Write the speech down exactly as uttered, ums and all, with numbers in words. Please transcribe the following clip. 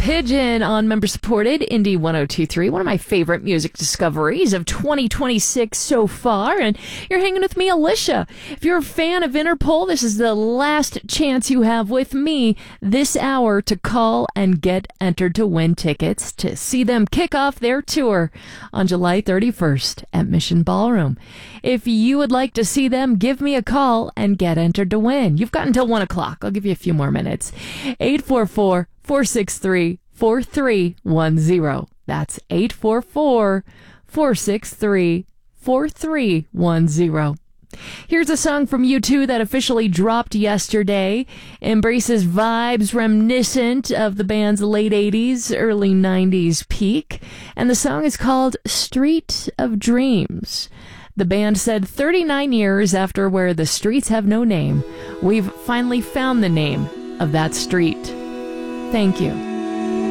Pigeon on member-supported Indie one oh two point three, one of my favorite music discoveries of twenty twenty-six so far, and you're hanging with me, Alicia. If you're a fan of Interpol, this is the last chance you have with me this hour to call and get entered to win tickets to see them kick off their tour on July thirty-first at Mission Ballroom. If you would like to see them, give me a call and get entered to win. You've got until one o'clock. I'll give you a few more minutes. eight four four, four six three, four three one zero. That's eight four four, four six three, four three one zero. Here's a song from U two that officially dropped yesterday. Embraces vibes reminiscent of the band's late eighties, early nineties peak. And the song is called Street of Dreams. The band said thirty-nine years after Where the Streets Have No Name, we've finally found the name of that street. Thank you.